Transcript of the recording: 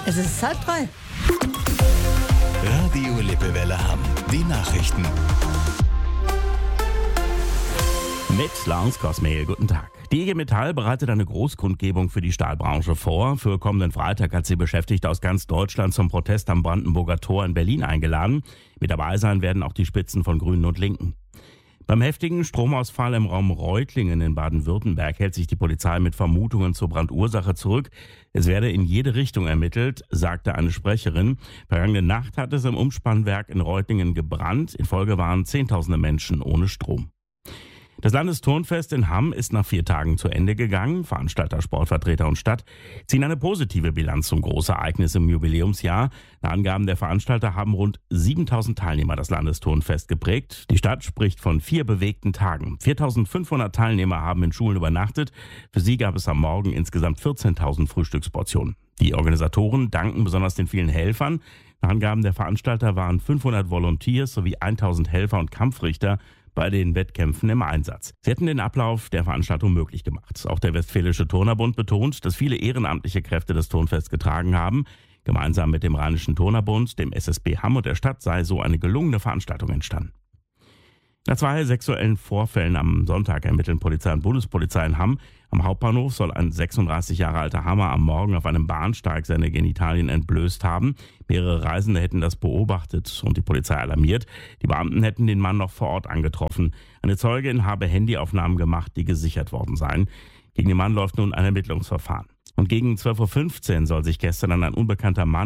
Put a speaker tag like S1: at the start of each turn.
S1: Es ist 2:30.
S2: Radio Lippewelle Hamm. Die Nachrichten.
S3: Mit Lance Kosmehl, guten Tag. Die IG Metall bereitet eine Großkundgebung für die Stahlbranche vor. Für kommenden Freitag hat sie Beschäftigte aus ganz Deutschland zum Protest am Brandenburger Tor in Berlin eingeladen. Mit dabei sein werden auch die Spitzen von Grünen und Linken. Beim heftigen Stromausfall im Raum Reutlingen in Baden-Württemberg hält sich die Polizei mit Vermutungen zur Brandursache zurück. Es werde in jede Richtung ermittelt, sagte eine Sprecherin. Vergangene Nacht hat es im Umspannwerk in Reutlingen gebrannt. In Folge waren Zehntausende Menschen ohne Strom. Das Landesturnfest in Hamm ist nach 4 Tagen zu Ende gegangen. Veranstalter, Sportvertreter und Stadt ziehen eine positive Bilanz zum Großereignis im Jubiläumsjahr. Nach Angaben der Veranstalter haben rund 7.000 Teilnehmer das Landesturnfest geprägt. Die Stadt spricht von 4 bewegten Tagen. 4.500 Teilnehmer haben in Schulen übernachtet. Für sie gab es am Morgen insgesamt 14.000 Frühstücksportionen. Die Organisatoren danken besonders den vielen Helfern. Nach Angaben der Veranstalter waren 500 Volunteers sowie 1.000 Helfer und Kampfrichter bei den Wettkämpfen im Einsatz. Sie hätten den Ablauf der Veranstaltung möglich gemacht. Auch der Westfälische Turnerbund betont, dass viele ehrenamtliche Kräfte das Turnfest getragen haben. Gemeinsam mit dem Rheinischen Turnerbund, dem SSB Hamm und der Stadt sei so eine gelungene Veranstaltung entstanden. Nach 2 sexuellen Vorfällen am Sonntag ermitteln Polizei und Bundespolizei in Hamm. Am Hauptbahnhof soll ein 36 Jahre alter Hammer am Morgen auf einem Bahnsteig seine Genitalien entblößt haben. Mehrere Reisende hätten das beobachtet und die Polizei alarmiert. Die Beamten hätten den Mann noch vor Ort angetroffen. Eine Zeugin habe Handyaufnahmen gemacht, die gesichert worden seien. Gegen den Mann läuft nun ein Ermittlungsverfahren. Und gegen 12:15 Uhr soll sich gestern ein unbekannter Mann